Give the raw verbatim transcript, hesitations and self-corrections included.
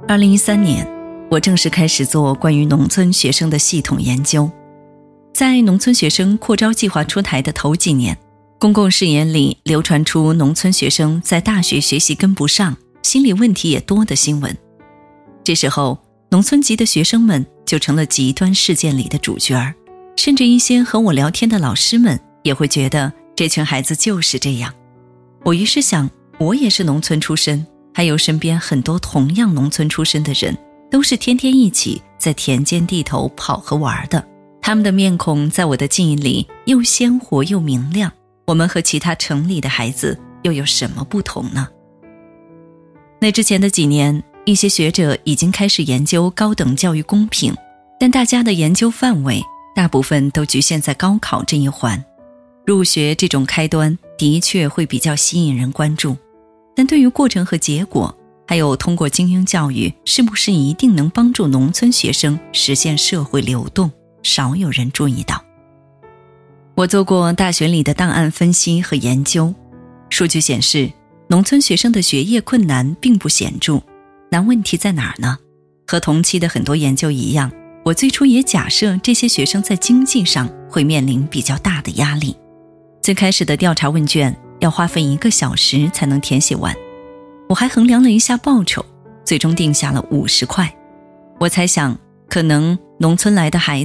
二零一三年，我正式开始做关于农村学生的系统研究。在农村学生扩招计划出台的头几年，公共视野里流传出农村学生在大学学习跟不上，心理问题也多的新闻。这时候，农村籍的学生们就成了极端事件里的主角儿，甚至一些和我聊天的老师们也会觉得这群孩子就是这样。我于是想，我也是农村出身，还有身边很多同样农村出身的人，都是天天一起在田间地头跑和玩的。他们的面孔在我的记忆里又鲜活又明亮，我们和其他城里的孩子又有什么不同呢？那之前的几年，一些学者已经开始研究高等教育公平，但大家的研究范围大部分都局限在高考这一环。入学这种开端的确会比较吸引人关注，但对于过程和结果，还有通过精英教育是不是一定能帮助农村学生实现社会流动，少有人注意到。我做过大学里的档案分析和研究，数据显示，农村学生的学业困难并不显著。那问题在哪儿呢？和同期的很多研究一样，我最初也假设这些学生在经济上会面临比较大的压力。最开始的调查问卷要花费一个小时才能填写完，我还衡量了一下报酬，最终定下了五十块。我猜想，可能农村来的孩子